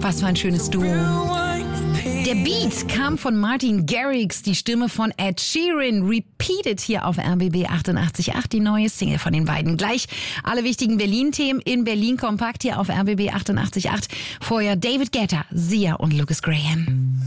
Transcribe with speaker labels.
Speaker 1: Was für ein schönes Duo. Der Beat kam von Martin Garrix, die Stimme von Ed Sheeran. Repeated hier auf RBB 88.8, die neue Single von den beiden. Gleich alle wichtigen Berlin-Themen in Berlin kompakt hier auf RBB 88.8. Vorher David Guetta, Sia und Lucas Graham.